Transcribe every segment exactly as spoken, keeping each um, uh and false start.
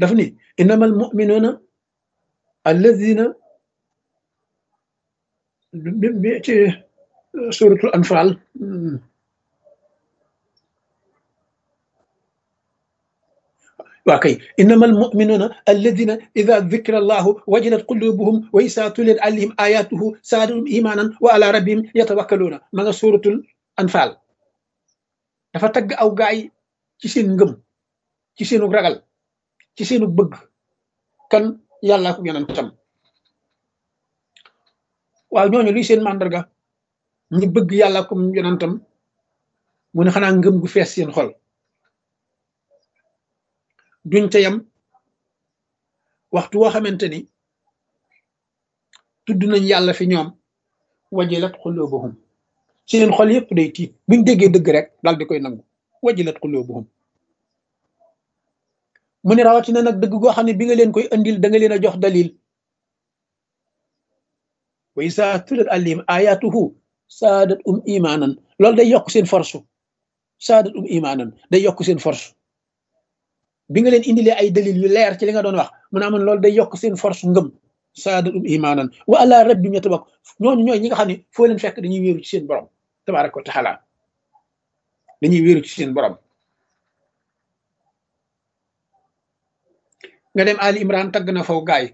daf ni innamal mu'minuna alladina bi ci suratul anfal waa kay innamal mu'minuna alladina ida dukira allahu wajilat qulubuhum wa isa tuliyat alayhim ayatuhu saadahum imanan wa ala rabbihim yatawakkaluna ma nga suratul anfal dafa tagg aw gaay ci seen ngëm ci seenu ragal ci seenu bëgg kan yàlla ko yonentam waaw ñooñu luy seen màndarga ñi bëgg yàlla ko yonentam mu ne xanaa ngëm gu fees seen xol duñ ca yam waxtu woo xamante ni tudd nañ yàlla fi ñoom wajilat qulubuhum seen xol yépp day tiit buñ déggee dëgg rek daal di koy nangu wajilat qulubuhum mu ne rawatina nag dëgg goo xam ne bi nga leen koy andil da nga leen a jox dalil wa isa tulat alayhim ayatuhu saadat um imanan loolu day yokk seen force saadat um imanan day yokk seen force bi nga leen indilee ay dalil yu leer ci li nga doon wax mu ne amoon loolu day yokk seen force ngëm saadat um imanan wa ala rabbihim yatawakkal ñooñu ñooy ñi nga xam ne foo leen fekk dañuy wéeru ci seen borom tabaraka wa taala dañuy wéeru ci seen borom nga dem Ali Imran tagg na faw gaay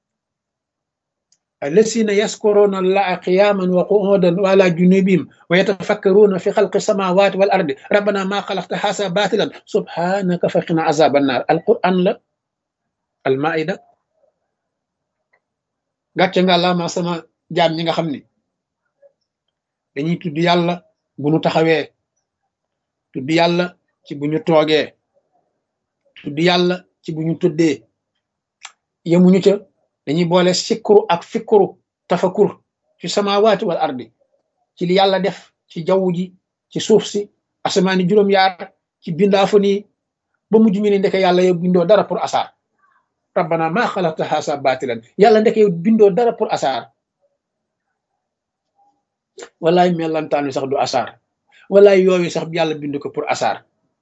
allasina yaskuruna allaha qiyaman wa qu'udan wa ala junubihim wa yatafakkaruna fi khalqi samawati wal ardi rabbana ma khalaqta hadha batilan subhanaka faqina azaban nar alquran la almaida gàcce nga la ma sama jaam ñi nga xam ni dañuy tudd yàlla bu ñu taxawee tudd yàlla ci bu ñu toogee tudd yàlla ci bu ñu tuddee yemuñu ca dañuy boole sikkuru ak fikkuru tafakur fi samawati wal ardi ci li yàlla def ci jaww ji ci suuf si asamaani juróom-yaar ci bindaafa nii ba mujj ñu ne ndeke yàlla yow bindoo dara pour asaar rabbana ma xalaqta haasa batilan yàlla ndeke yow bindoo dara pour asaar wallaay melantaan wi sax du asaar wallaay yooyu sax yàlla bind ko pour asaar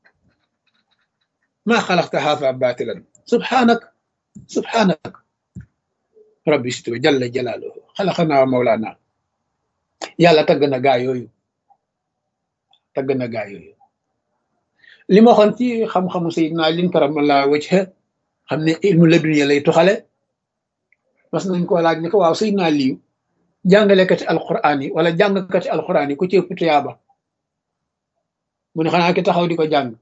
ma xalaqta haasa batilan subhanak subhanak rabbi situ jalla jalaaluhu xalaqana wa mawlana yàlla tagg na gaa yooyu tagg na gaa yooyu li ma waxoon ci xam-xamu Seydina Ali karamallahu wajha xam ne ilmu ladunya lay tuxale mas nañ ko laaj ni ko waaw Seydina Ali jàngalekati alquran yi wala jàngkati alquran yi ku ci ëpp tuyaaba mu ne xanaa ki taxaw di ko jàng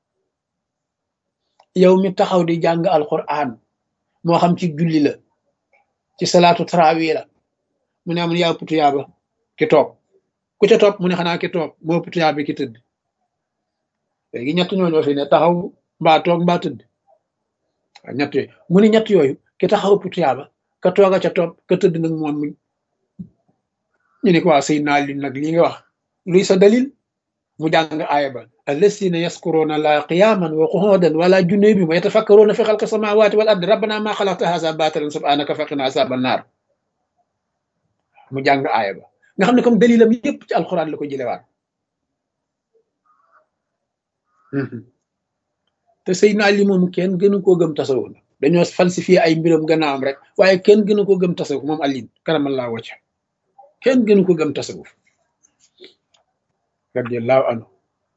yow mi taxaw di jàng alquran moo xam ci julli la ci salaatu tarawih la mu ne amul yaa ëpp tuyaaba ki toog ku ca topp mu ne xanaa ki toog moo ëpp tuyaaba ki tëdd léegi ñett ñooñoo fi ne taxaw mbaa toog mbaa tëdd waaw ñett yooyu mu ne ñett yooyu ki taxaw ëpp tuyaaba ka tooga ca topp ka tëdd nag moom muñ ñu ne ko waa Seydina Ali nag lii nga wax luy sa dalil mu jàng aaya ba allasina yaskuruna la qiyaman wa qu'udan wala junubihim wa yatafakkaruna fi khalqi samawati wal ardi rabbana ma khalaqta hadha batilan subhanaka faqina azaban nar mu jàng aaya ba nga xam ne comme dalilam yépp ci alquran la ko jëlewaat te Seydina Ali moom kenn gënu koo gëm tasawuf dañoo falsifié ay mbiram gannaawam rek waaye kenn gënu koo gëm tasawuf moom Ali karamallahu wajha kenn gënu ko gëm tasawuf radiyallahu anhu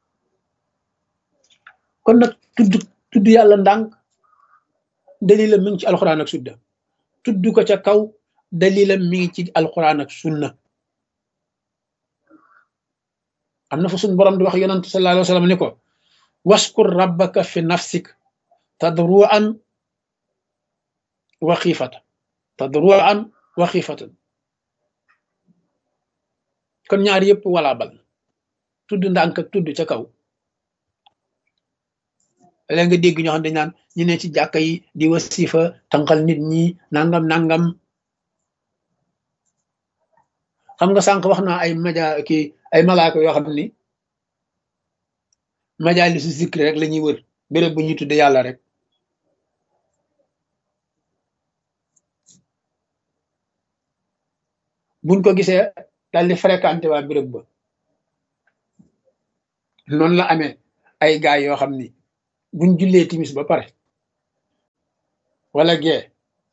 kon nag tudd tudd yàlla ndànk dalilam mi ngi ci alquran ak sunna tudd ko ca kaw dalilam mi ngi ci alquran ak sunna am na fa suñ borom di wax yonent sallallahu alayhi wa sallam ni ko waskur rabbaka fi nafsik tadruan wa xiifatan tadruan wa xiifatan kon ñaar yëpp wala bal tudd ndànk ak tudd ca kaw léegi nga dégg ñoo xam dañ naan ñu ne ci jàkka yi di wasifa tànqal nit ñi nangam nangam xam nga sànq wax naa ay maja kii ay malaaka yoo xam ni majaalisu zikri rek la ñuy wër béréb bu ñuy tudde yàlla rek buñ ko gisee daal di fréquenté waa béréb ba noonu la amee ay gaay yoo xam ni buñ jullee timis ba pare wala gee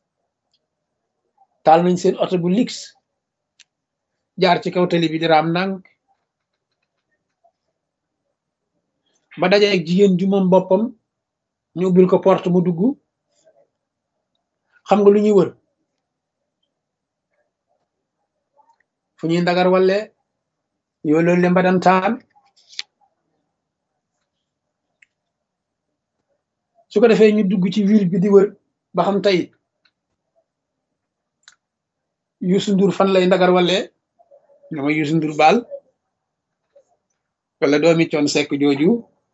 taal nañ seen oto bu lix jaar ci kaw tali bi di raam ndànk ba daje ak jigéen ju moom boppam ñu ubbil ko porte mu dugg xam nga lu ñuy wër fu ñuy ndagar walle yoo loolu le mbadantaan su ko defee ñu dugg ci ville bi di wër ba xam tey Youssou Ndour fan lay ndagar walle nga ma Youssou Ndour baal wala doomi Thione Seck jooju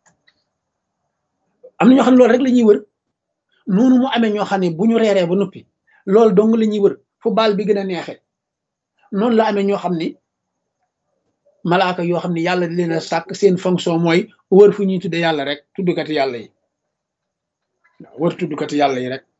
am na ñoo xam ne loolu rek la ñuy wër noonu mu amee ñoo xam ne bu ñu reeree ba noppi loolu dong la ñuy wër fu baal bi gën a neexe noonu la amee ñoo xam ni malaaka yoo xam ne yàlla di leen a sàkk seen fonction mooy wër fu ñuy tudde yàlla rek tuddukati yàlla yi waaw wër tuddukati yàlla yi rek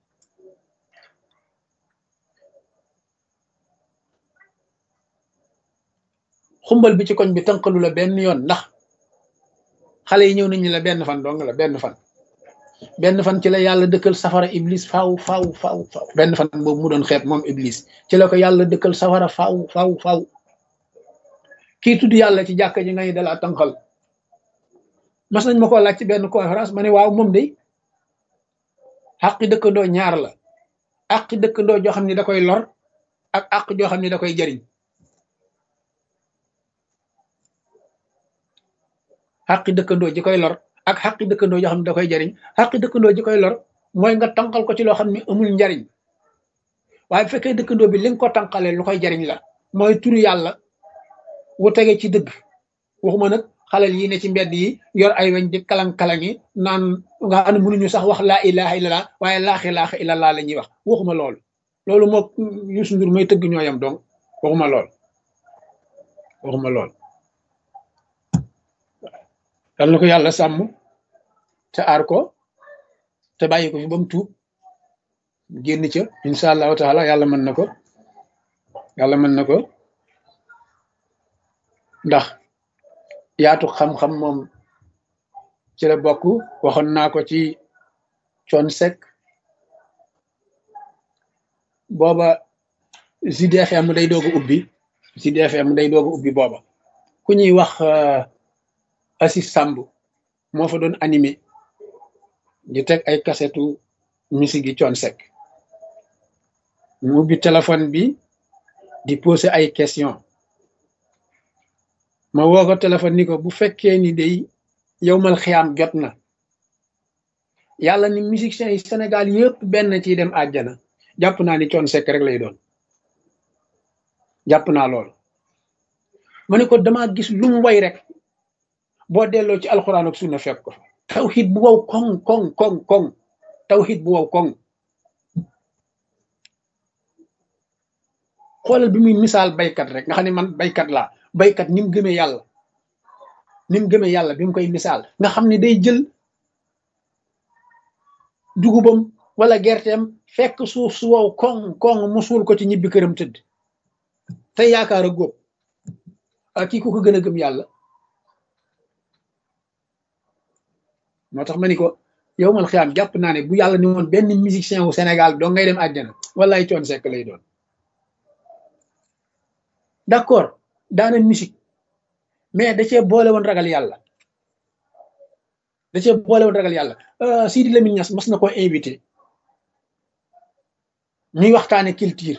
xumbal bi ci koñ bi tënkalu la benn yoon ndax xale yi ñëw nañu la benn fan dong la benn fan benn fan ci la yàlla dëkkal safara iblis faaw faaw faaw faaw benn fan boobu mu doon xeeb moom iblis ci la ko yàlla dëkkal safara faaw faaw faaw kii tudd yàlla ci jàkka ji ngay dala tànqal mas nañ ma ko laaj ci benn conférence ma ne waaw moom day àqi dëkkandoo ñaar la àqi dëkkandoo joo xam ne da koy lor ak àq joo xam ne da koy jariñ àqi dëkkandoo ji koy lor ak xaqi dëkkandoo joo xam ne da koy jariñ xaqi dëkkandoo ji koy lor mooy nga tànqal ko ci loo xam ne amul njariñ waaye bu fekkee dëkkandoo bi li nga ko tànqalee lu koy jariñ la mooy turu yàlla wu tege ci dëgg waxuma nag xalal yi ne ci mbedd yi yor ay weñ di kalang-kalang yi naan nga xam ne mënuñu sax wax laa ilaha illallah waaye laaxi laaxi illallah la ñuy wax waxuma loolu loolu moo Youssou Ndour may tëgg ñooyam donc waxuma lool waxuma lool yal na ko yàlla sàmm te aar ko te bàyyi ko fi ba mu tuub génn ca incha allahu taala yàlla mën na ko yàlla mën na ko ndax yaatu xam-xam moom ci la bokk waxoon naa ko ci Thione Seck booba Zik F M day doog a ubbi Zik F M day doog a ubbi booba ku ñuy wax Assis Samb moo fa doon animé di teg ay kasetu musique yi Thione Seck mu ubbi téléphone bi di poser ay question ma woo ko téléphone ni ko bu fekkee ni day yow mal xiyaam jot na yàlla ni musiciens yi Sénégal yëpp benn ciy dem àjjana jàpp naa ni Thione Seck rek lay doon jàpp naa loolu ma ne ko dama gis lu mu way rek boo delloo ci alxuraan ak sunna fekk ko fa tawxiid bu wow koŋ koŋ koŋ koŋ tawxiid bu wow koŋ xoolal bi muy misaal baykat rek nga xam ne man baykat laa baykat ni mu gëmee yàlla ni mu gëmee yàlla bi mu koy misaal nga xam ne day jël dugubam wala gerteem fekk suuf su wow koŋ koŋ mu suul ko ci ñibbi këram tëdd te yaakaar a góob ak kii ku ko gën a gëm yàlla moo tax ma ni ko yow mal xiyaam jàpp naa ne bu yàlla ni woon benn musicien wu Sénégal doo ngay dem àjjana wallaay Thione Seck lay doon d'accord daana musique mais da cee boole woon ragal yàlla da cee boole woon ragal yàlla Sidi Lamine Niass mas na koo invité ñuy waxtaane culture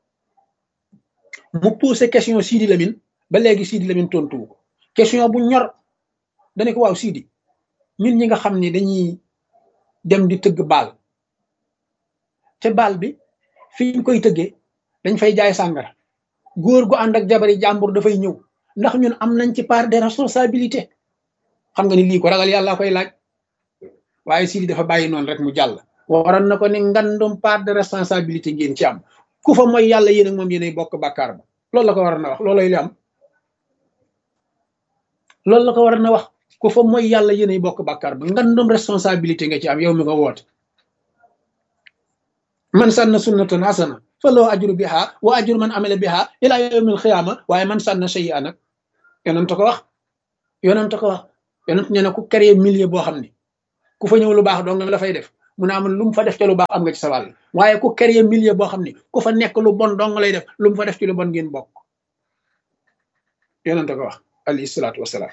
mu posé question Sidi Lamine ba léegi Sidi Lamine tontu ko question bu ñor dane ko waaw Sidi ñun ñi nga xam ne dañuy dem di tëgg baal te baal bi fi ñu koy tëggee dañ fay jaay sàngara góor gu ànd ak jabari jàmbur dafay ñëw ndax ñun am nañ ci part de responsabilité xam nga ni lii ko ragal yàlla koy laaj waaye Sidi dafa bàyyi noonu rek mu jàll waroon na ko ni ngandum part de responsabilité ngeen ci am ku fa mooy yàlla yéen ak moom yéenay bokk bàkkaar ba loolu la ko waroon na wax loolay li am loolu la ko waroon na wax ku fa mooy yàlla yéenay bokk bàkkaar ba ngandum responsabilité nga ci am yow mi ko woote man sanna sunnatan hasana fa loo ajru biha wa ajru man amila biha ila yawmil xiyaama waaye man sanna shay'an nag yonent ko wax yonent ko wax yonent nee na ku créé milieu boo xam ne ku fa ñëw lu baax dong la fay def mu ne am lu mu fa def ca lu baax am nga ci sa wàll waaye ku créer milieu boo xam ne ku fa nekk lu bon dong lay def lu mu fa def ci lu bon ngeen bokk yonente ko wax alayhi salaatu wasalaam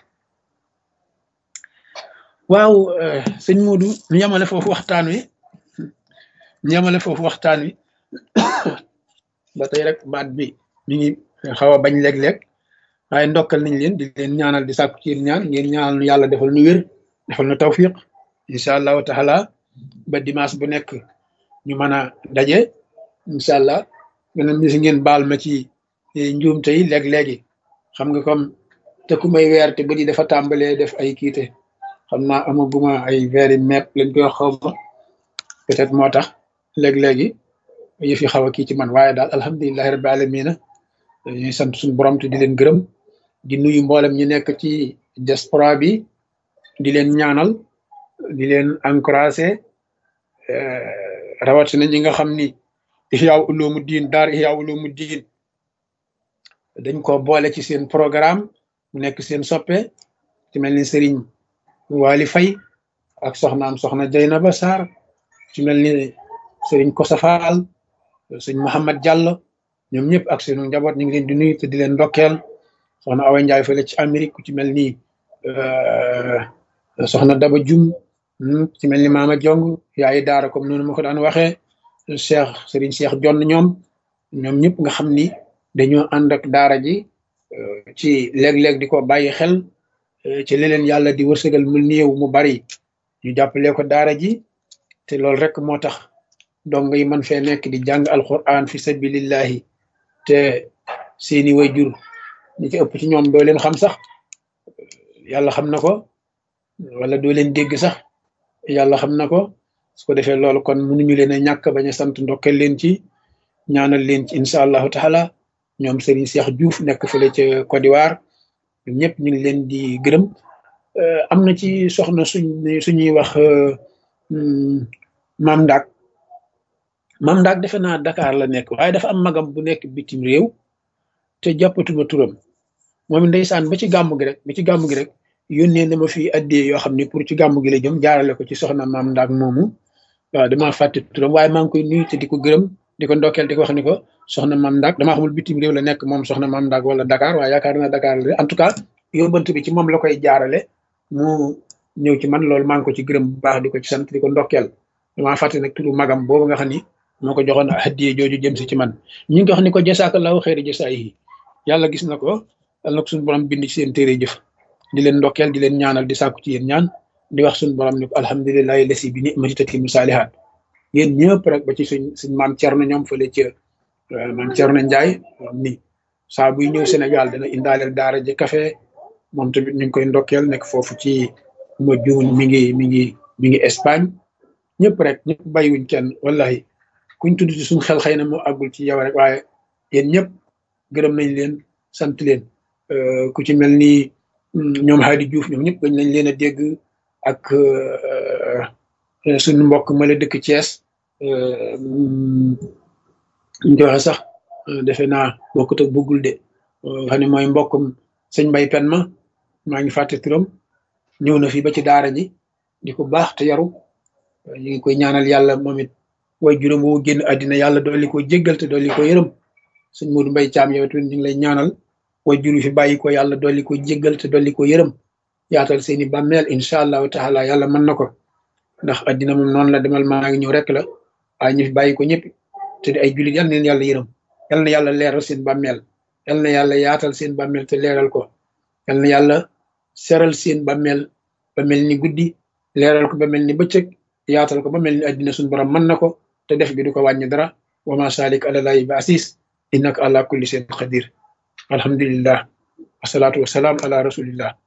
waaw sëñ Modou ñu yemale foofu waxtaan wi ñu yemale foofu waxtaan wi ba tey rek baat bi mi ngi xaw a bañ léeg-léeg waaye ndokkal nañ leen di leen ñaanal di sàkku ci yéen ñaan ngeen ñaanal nu yàlla defal nu wér defal nu tawfiq incha allahu taala ba dimanche bu nekk ñu mën a daje incha allah beneen bi si ngeen baal ma ci njuumte yi léeg-léegi xam nga comme te ku may weer te ba di dafa tàmbalee def ay kiite xam naa amaguma ay weeri mepp lañ koy xaw ma peut-être moo tax léeg-léegi yëf yi xaw a kii ci man waaye daal alhamdulilahi rabbi alamina ñuy sant suñu borom te di leen gërëm di nuyu mboolem ñu nekk ci diaspora bi di leen ñaanal di leen encouragé rawatina ñi nga xam ni Ihya Ulumuddin daar Ihya Ulumuddin dañ ko boole ci seen programme mu nekk seen soppe ci mel ni Serigne Wali Faye ak soxnaam soxna Jaynaba Sarr ci mel ni Serigne Kosa Fall sëñ Mouhamad Diallo ñoom ñëpp ak seenu njaboot ñu ngi leen di nuyu te di leen ndokkeel soxna Awa Ndiaye fële ci Amérique ku ci mel ni soxna Daba Jum ci mel ni Mama Jong yaayi daara comme noonu ma ko daan waxee Cheikh Serigne Cheikh Jonn ñoom ñoom ñëpp nga xam ni dañoo ànd ak daara ji ci léeg-léeg di ko bàyyi xel ci leneen yàlla di wërsëgal mu néew mu bari ñu jàppale ko daara ji te loolu rek moo tax dong yi man fee nekk di jàng alquran fi sabilillahi te seeni wayjur ñi ci ëpp ci ñoom doo leen xam sax yàlla xam na ko wala doo leen dégg sax yàlla xam na ko su ko defee loolu kon mënuñu leen a ñàkk bañ a sant ndokkeel leen ci ñaanal leen ci incha allahu taala ñoom Serigne Cheikh Diouf nekk fële ca Côte d'Ivoire ñoom ñëpp ñu ngi leen di gërëm am na ci soxna suñ suñuy wax maam Ndak maam Ndak defe naa Dakar la nekk waaye dafa am magam bu nekk bitim réew te jàppatuma turam moom ndeysaan ba ci gàmm gi rek ba ci gàmm gi rek yónnee na ma fi addee yoo xam ne pour ci gàmm gi la jëm jaarale ko ci soxna maam Ndak moomu waaw damaa fàtte turam waaye maa ngi koy nuyu te di ko gërëm di ko ndokkeel di ko wax ni ko soxna maam Ndak damaa xamul bitim réew la nekk moom soxna maam Ndak wala Dakar waaye yaakaar naa Dakar la en tout cas yóbbant bi ci moom la koy jaarale mu ñëw ci man loolu maa ngi ko ci gërëm bu baax di ko ci sant di ko ndokkeel damaa fàtte nag turu magam boobu nga xam ni moo ko joxoon hadiye jooju jëm si ci man ñu ngi wax ni ko jasaakallahu xeeri jasaayi yàlla gis na ko yàlla na ko suñu borom bind ci seen téere jëf di leen ndokkeel di leen ñaanal di sàkku ci yéen ñaan di wax suñu borom ni ko alhamdulilahi lasi bi ni'mati tatimmu saalihaat yéen ñëpp rek ba ci suñ suñ maam Thierno ñoom fële ca maam Thierno Ndiaye ni saa buy ñëw Sénégal dana indaaleel daara ji café moom tamit ñu ngi koy ndokkeel nekk foofu ci ma juun mi ngi mi ngi mi ngi Espagne ñëpp rek ñëpp bàyyiwuñ kenn wallahi kuñ tudd ci suñ xel xëy na moo àggul ci yow rek waaye yéen ñëpp gërëm nañ leen sant leen ku ci mel ni ñoom Hadi Diouf ñoom ñëpp dañ nañ leen a dégg ak suñu mbokk ma la dëkk Thiès ñu joxe sax defe naa bokkut ak bëggul de xam ne mooy mbokkum sëñ Mbay Pen ma maa ngi fàtte turam ñëw na fi ba ci daara ji di ko baax te yaru ñu ngi koy ñaanal yàlla moom it way juróom woo génn àddina yàlla dolli ko jéggal te dolli ko yërëm sëñ Modou Mbaye Thiam yow tamit ñu ngi lay ñaanal way juru fi bàyyi ko yàlla dolli ko jéggal te dolli ko yërëm yaatal seeni bàmmeel incha allahu taala yàlla mën na ko ndax àddina moom noonu la demal maa ngi ñëw rek la waaye ñu fi bàyyi ko ñëpp te di ay jullit yal na leen yàlla yërëm yal na yàlla leeral seen bàmmeel yal na yàlla yaatal seen bàmmeel te leeral ko yal na yàlla seral seen bàmmeel ba mel ni guddi leeral ko ba mel ni bëccëg yaatal ko ba mel ni àddina suñu borom mën na ko te def gi du ko wàññi dara wa ma salik ala lahi bi asis innaka ala kulli shay'in qadir alhamdulillah wasalaatu wasalaam ala rasulillah